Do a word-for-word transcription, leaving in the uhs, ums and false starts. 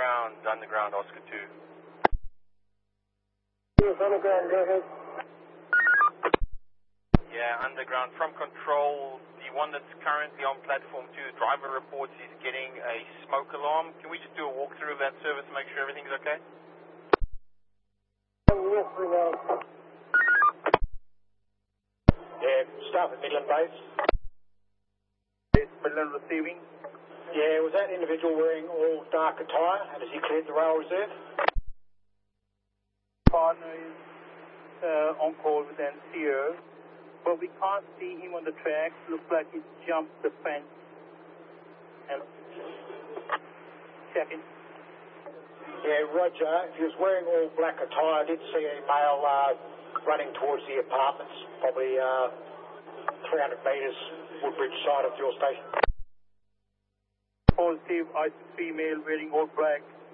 underground, underground, Oscar two. Yes, underground, go ahead. Yeah, underground, from control, the one that's currently on platform two, driver reports he's getting a smoke alarm. Can we just do a walkthrough of that service to make sure everything's okay? Yes, we know. Yeah, staff at Midland Base. Yes, Midland receiving. Yeah, was that individual wearing all dark attire, and has he cleared the rail reserve? Partner is uh, on call with N C O, but we can't see him on the track. Looks like he jumped the fence. And checking. Yeah, Roger. If he was wearing all black attire, I did see a male uh, running towards the apartments, probably uh, three hundred metres Woodbridge side of fuel station. Positive, I see female wearing all black.